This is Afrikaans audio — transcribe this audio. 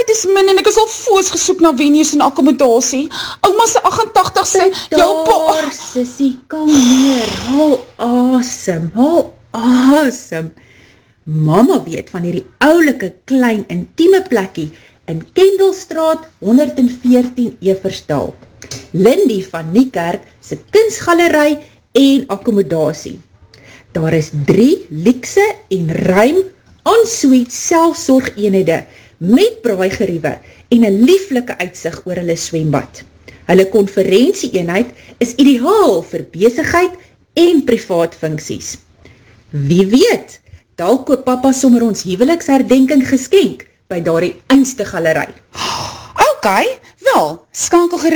tyd is min en ek is al foos gesoek na venues en akkommodasie. Ouma se 88 sê, jou pa... Daar, sissie, kalmeer, haal asem. Mama weet van hierdie oulike, klein, intieme plekkie in Kendallstraat 114 Eversdal. Lindy van Niekerk se kunsgalery en akkommodasie. Daar is 3 luukse en ruim en-suite selfsorgeenhede met braaigeriewe en 'n lieflike uitsig oor hulle swembad. Hulle konferensieeenheid is ideaal vir besigheid en privaat funksies. Wie weet, dalk koop pappa sommer ons huweliksherdenking geskenk by daardie einste galery. OK, wel, skakel